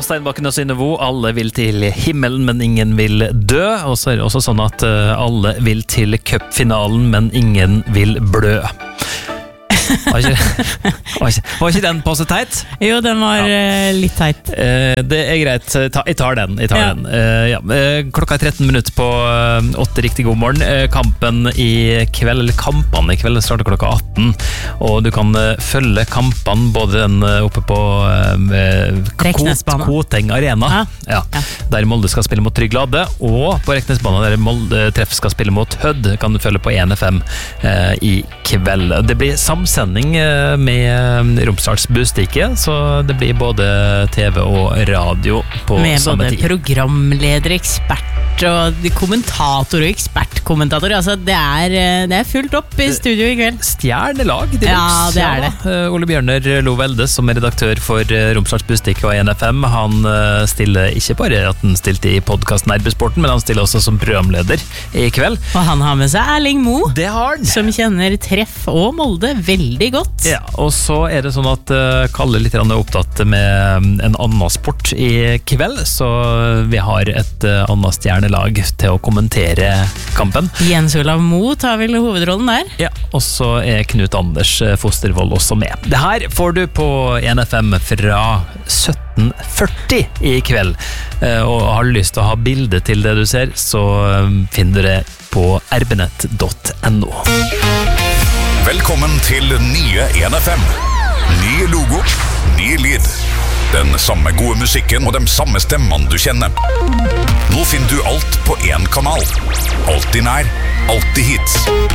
Thomas Steinbakken og Synne Vo, alle vil til himmelen, men ingen vil dø. Og så det også sånn at alle vil til cupfinalen, men ingen vil blø. Var ikke den på så teit? Jo, den var litt teit. Det greit, jeg tar den. Klokka 13 minutter på 8, riktig god morgen. Kampene i kveld starter klokka 18, og du kan følge kampene både den oppe på Koteng Arena, der Molde skal spille mot Trygg Lade, og på Reknesbanen der Molde Treff skal spille mot Hødd, kan du følge på 1FM i kveld. Det blir samsending med Romsdals Budstikke, så det blir både TV og radio på med samme tid. Med både programleder, ekspert og kommentator og ekspertkommentator. Altså, det er fullt opp i studio i kveld. Stjernelag, det er det. Ole Bjørner Loveldes, som er redaktør for Romsdals Budstikke og 1FM, han stiller ikke bare at han stilte i podcasten Nerbesporten, men han stiller også som programleder i kveld. Og han har med seg Erling Mo, det har han, som kjenner Treff og Molde veldig godt. Ja, og så er det sånn at Kalle litt er opptatt med en annen sport i kveld, så vi har et annet stjernelag til å kommentere kampen. Jens Olav Mo tar vel hovedrollen der. Ja, og så er Knut Anders Fostervold også med. Det her får du på 1FM fra 17:40 i kveld, og har du lyst til å ha bilde til det du ser, så finner du det på rbenett.no. Velkommen til nye 1FM. Ny logo, ny lyd. Den samme gode musikken og de samme stemmene du kjenner. Nå finner du alt på én kanal. Alltid nær, alltid hits.